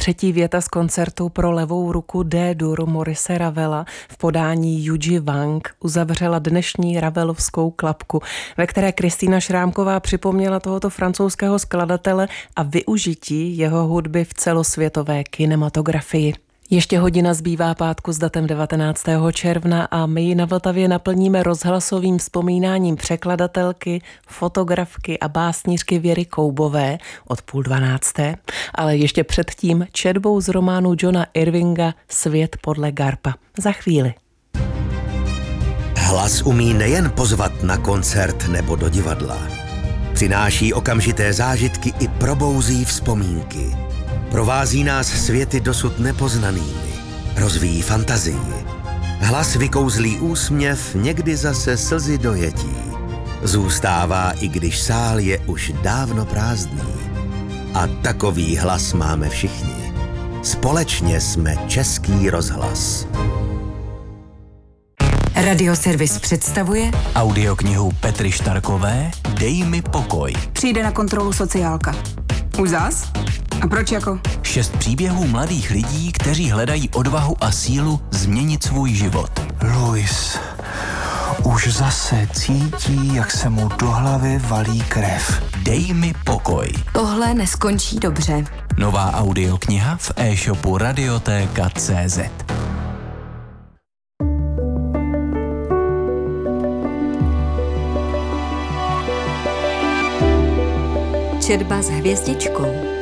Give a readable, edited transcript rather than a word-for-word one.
Třetí věta z koncertu pro levou ruku D-dur Maurice Ravela v podání Yuji Wang uzavřela dnešní Ravelovskou klapku, ve které Kristýna Šrámková připomněla tohoto francouzského skladatele a využití jeho hudby v celosvětové kinematografii. Ještě hodina zbývá pátku s datem 19. června a my ji na Vltavě naplníme rozhlasovým vzpomínáním překladatelky, fotografky a básnířky Věry Koubové od 11:30, ale ještě předtím četbou z románu Johna Irvinga Svět podle Garpa. Za chvíli. Hlas umí nejen pozvat na koncert nebo do divadla. Přináší okamžité zážitky i probouzí vzpomínky. Provází nás světy dosud nepoznanými. Rozvíjí fantazii. Hlas vykouzlí úsměv, někdy zase slzy dojetí. Zůstává, i když sál je už dávno prázdný. A takový hlas máme všichni. Společně jsme Český rozhlas. Radioservis představuje audioknihu Petry Štarkové Dej mi pokoj. Přijde na kontrolu sociálka. Už zas? A proč jako? 6 příběhů mladých lidí, kteří hledají odvahu a sílu změnit svůj život. Luis už zase cítí, jak se mu do hlavy valí krev. Dej mi pokoj. Tohle neskončí dobře. Nová audiokniha v e-shopu Radiotéka.cz. Četba s hvězdičkou.